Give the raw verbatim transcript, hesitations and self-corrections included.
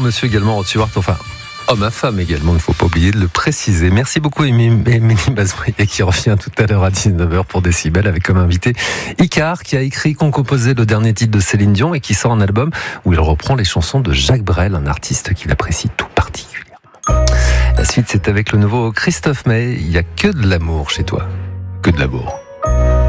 monsieur également, Rod Stewart, enfin, homme à femme également, il ne faut pas oublier de le préciser. Merci beaucoup Émilie Bazouillet qui revient tout à l'heure à dix-neuf heures pour Décibel avec comme invité Icar qui a écrit, composé le dernier titre de Céline Dion et qui sort un album où il reprend les chansons de Jacques Brel, un artiste qu'il apprécie tout particulièrement. La suite c'est avec le nouveau Christophe Maé, il n'y a que de l'amour chez toi, que de l'amour.